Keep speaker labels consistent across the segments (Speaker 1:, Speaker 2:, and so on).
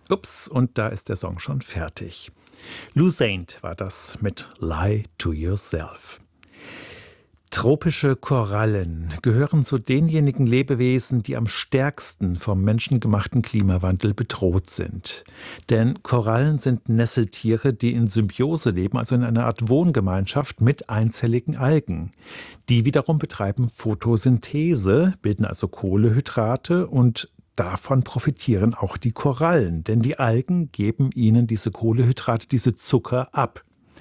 Speaker 1: Ups, und da ist der Song schon fertig. Lou Saint war das mit Lie to Yourself. Tropische Korallen gehören zu denjenigen Lebewesen, die am stärksten vom menschengemachten Klimawandel bedroht sind. Denn Korallen sind Nesseltiere, die in Symbiose leben, also in einer Art Wohngemeinschaft mit einzelligen Algen. Die wiederum betreiben Photosynthese, bilden also Kohlenhydrate und davon profitieren auch die Korallen, denn die Algen geben ihnen diese Kohlenhydrate, diese Zucker ab.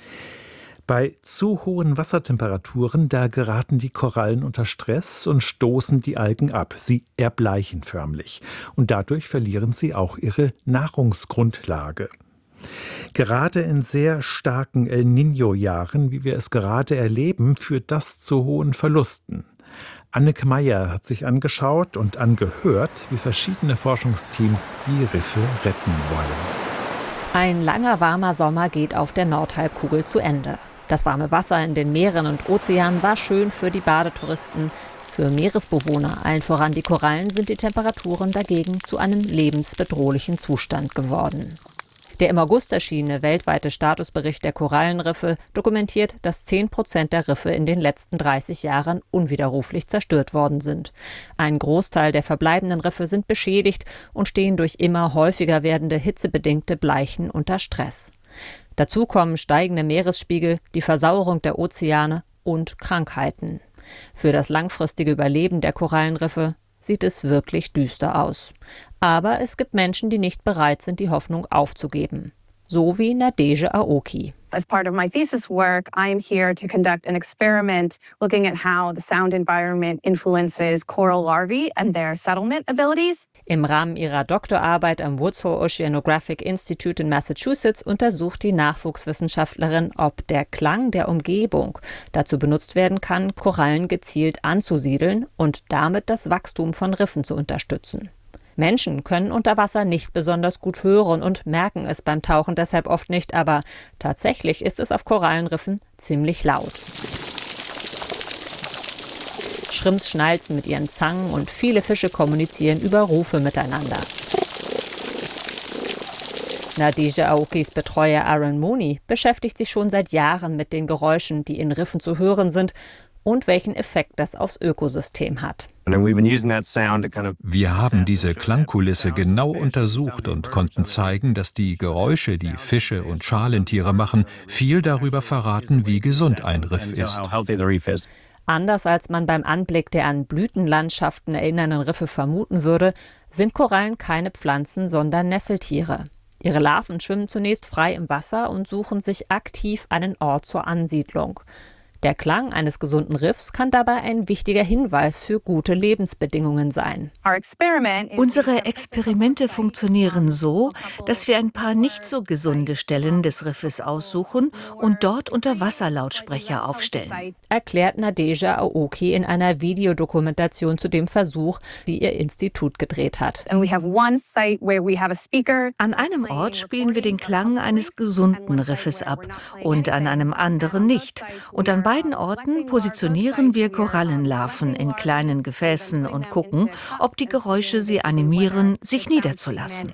Speaker 1: Bei zu hohen Wassertemperaturen, da geraten die Korallen unter Stress und stoßen die Algen ab. Sie erbleichen förmlich. Und dadurch verlieren sie auch ihre Nahrungsgrundlage. Gerade in sehr starken El Niño-Jahren, wie wir es gerade erleben, führt das zu hohen Verlusten. Anneke Meyer hat sich angeschaut und angehört, wie verschiedene Forschungsteams die Riffe retten wollen.
Speaker 2: Ein langer, warmer Sommer geht auf der Nordhalbkugel zu Ende. Das warme Wasser in den Meeren und Ozeanen war schön für die Badetouristen. Für Meeresbewohner, allen voran die Korallen, sind die Temperaturen dagegen zu einem lebensbedrohlichen Zustand geworden. Der im August erschienene weltweite Statusbericht der Korallenriffe dokumentiert, dass 10% der Riffe in den letzten 30 Jahren unwiderruflich zerstört worden sind. Ein Großteil der verbleibenden Riffe sind beschädigt und stehen durch immer häufiger werdende hitzebedingte Bleichen unter Stress. Dazu kommen steigende Meeresspiegel, die Versauerung der Ozeane und Krankheiten. Für das langfristige Überleben der Korallenriffe sieht es wirklich düster aus. Aber es gibt Menschen, die nicht bereit sind, die Hoffnung aufzugeben. So wie Nadege Aoki.
Speaker 3: As part of my thesis work, I am here to conduct an experiment looking at how the sound environment influences coral larvae and their settlement abilities.
Speaker 2: Im Rahmen ihrer Doktorarbeit am Woods Hole Oceanographic Institute in Massachusetts untersucht die Nachwuchswissenschaftlerin, ob der Klang der Umgebung dazu benutzt werden kann, Korallen gezielt anzusiedeln und damit das Wachstum von Riffen zu unterstützen. Menschen können unter Wasser nicht besonders gut hören und merken es beim Tauchen deshalb oft nicht, aber tatsächlich ist es auf Korallenriffen ziemlich laut. Shrimps schnalzen mit ihren Zangen und viele Fische kommunizieren über Rufe miteinander. Nadege Aokis Betreuer Aaron Mooney beschäftigt sich schon seit Jahren mit den Geräuschen, die in Riffen zu hören sind und welchen Effekt das aufs Ökosystem hat.
Speaker 4: Wir haben diese Klangkulisse genau untersucht und konnten zeigen, dass die Geräusche, die Fische und Schalentiere machen, viel darüber verraten, wie gesund ein Riff ist.
Speaker 2: Anders als man beim Anblick der an Blütenlandschaften erinnernden Riffe vermuten würde, sind Korallen keine Pflanzen, sondern Nesseltiere. Ihre Larven schwimmen zunächst frei im Wasser und suchen sich aktiv einen Ort zur Ansiedlung. Der Klang eines gesunden Riffs kann dabei ein wichtiger Hinweis für gute Lebensbedingungen sein.
Speaker 5: Unsere Experimente funktionieren so, dass wir ein paar nicht so gesunde Stellen des Riffes aussuchen und dort Unterwasserlautsprecher aufstellen,
Speaker 2: erklärt Nadege Aoki in einer Videodokumentation zu dem Versuch, die ihr Institut gedreht hat.
Speaker 5: An einem Ort spielen wir den Klang eines gesunden Riffes ab und an einem anderen nicht. Und an beiden Orten positionieren wir Korallenlarven in kleinen Gefäßen und gucken, ob die Geräusche sie animieren, sich niederzulassen.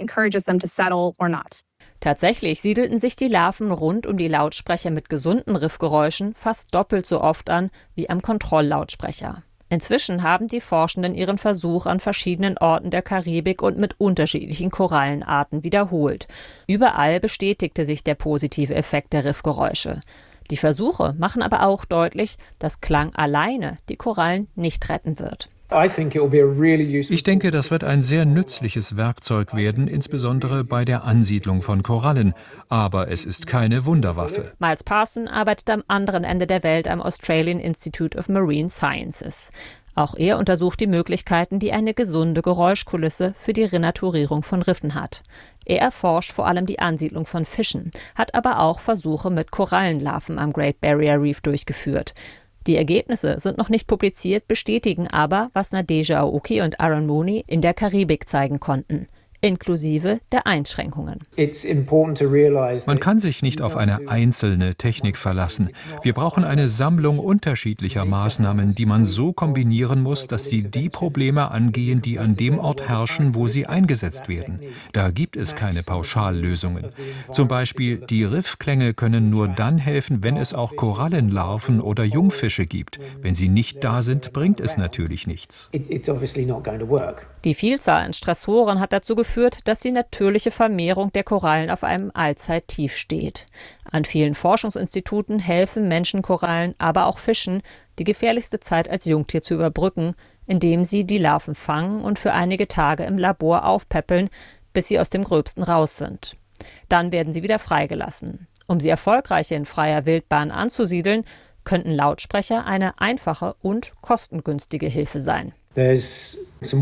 Speaker 2: Tatsächlich siedelten sich die Larven rund um die Lautsprecher mit gesunden Riffgeräuschen fast doppelt so oft an wie am Kontrolllautsprecher. Inzwischen haben die Forschenden ihren Versuch an verschiedenen Orten der Karibik und mit unterschiedlichen Korallenarten wiederholt. Überall bestätigte sich der positive Effekt der Riffgeräusche. Die Versuche machen aber auch deutlich, dass Klang alleine die Korallen nicht retten wird.
Speaker 4: Ich denke, das wird ein sehr nützliches Werkzeug werden, insbesondere bei der Ansiedlung von Korallen. Aber es ist keine Wunderwaffe.
Speaker 2: Miles Parson arbeitet am anderen Ende der Welt am Australian Institute of Marine Sciences. Auch er untersucht die Möglichkeiten, die eine gesunde Geräuschkulisse für die Renaturierung von Riffen hat. Er erforscht vor allem die Ansiedlung von Fischen, hat aber auch Versuche mit Korallenlarven am Great Barrier Reef durchgeführt. Die Ergebnisse sind noch nicht publiziert, bestätigen aber, was Nadege Aoki und Aaron Mooney in der Karibik zeigen konnten. inklusive der Einschränkungen.
Speaker 4: Man kann sich nicht auf eine einzelne Technik verlassen. Wir brauchen eine Sammlung unterschiedlicher Maßnahmen, die man so kombinieren muss, dass sie die Probleme angehen, die an dem Ort herrschen, wo sie eingesetzt werden. Da gibt es keine Pauschallösungen. Zum Beispiel, die Riffklänge können nur dann helfen, wenn es auch Korallenlarven oder Jungfische gibt. Wenn sie nicht da sind, bringt es natürlich nichts.
Speaker 2: Die Vielzahl an Stressoren hat dazu geführt, dass die natürliche Vermehrung der Korallen auf einem Allzeittief steht. An vielen Forschungsinstituten helfen Menschenkorallen, aber auch Fischen, die gefährlichste Zeit als Jungtier zu überbrücken, indem sie die Larven fangen und für einige Tage im Labor aufpäppeln, bis sie aus dem Gröbsten raus sind. Dann werden sie wieder freigelassen. Um sie erfolgreich in freier Wildbahn anzusiedeln, könnten Lautsprecher eine einfache und kostengünstige Hilfe sein.
Speaker 4: Es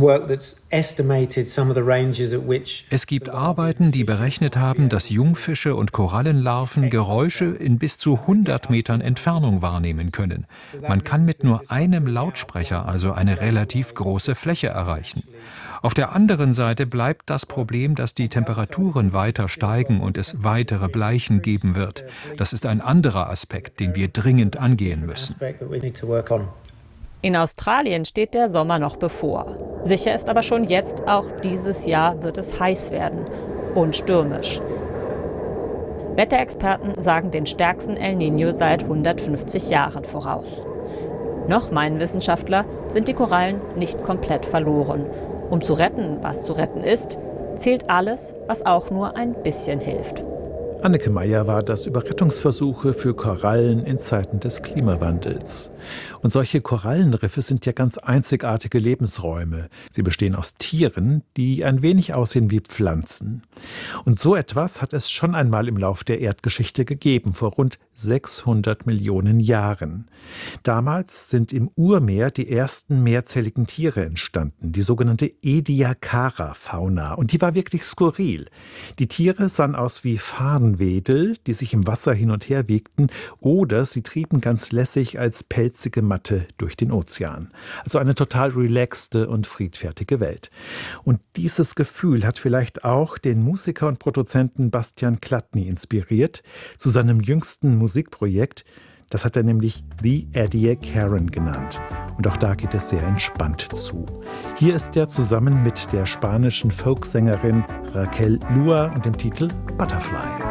Speaker 4: gibt Arbeiten, die berechnet haben, dass Jungfische und Korallenlarven Geräusche in bis zu 100 Metern Entfernung wahrnehmen können. Man kann mit nur einem Lautsprecher also eine relativ große Fläche erreichen. Auf der anderen Seite bleibt das Problem, dass die Temperaturen weiter steigen und es weitere Bleichen geben wird. Das ist ein anderer Aspekt, den wir dringend angehen müssen.
Speaker 2: In Australien steht der Sommer noch bevor. Sicher ist aber schon jetzt, auch dieses Jahr wird es heiß werden und stürmisch. Wetterexperten sagen den stärksten El Niño seit 150 Jahren voraus. Noch meinen Wissenschaftler, sind die Korallen nicht komplett verloren. Um zu retten, was zu retten ist, zählt alles, was auch nur ein bisschen hilft.
Speaker 1: Anneke Meyer war das über Rettungsversuche für Korallen in Zeiten des Klimawandels. Und solche Korallenriffe sind ja ganz einzigartige Lebensräume. Sie bestehen aus Tieren, die ein wenig aussehen wie Pflanzen. Und so etwas hat es schon einmal im Lauf der Erdgeschichte gegeben, vor rund 600 Millionen Jahren. Damals sind im Urmeer die ersten mehrzelligen Tiere entstanden, die sogenannte Ediacara-Fauna. Und die war wirklich skurril. Die Tiere sahen aus wie Farnwedel, die sich im Wasser hin und her wiegten, oder sie trieben ganz lässig als pelzige Matte durch den Ozean. Also eine total relaxte und friedfertige Welt. Und dieses Gefühl hat vielleicht auch den Musiker und Produzenten Bastian Chladni inspiriert zu seinem jüngsten Musikprojekt. Das hat er nämlich The Ediacaran genannt. Und auch da geht es sehr entspannt zu. Hier ist er zusammen mit der spanischen Folksängerin Raquel Lua und dem Titel Butterfly.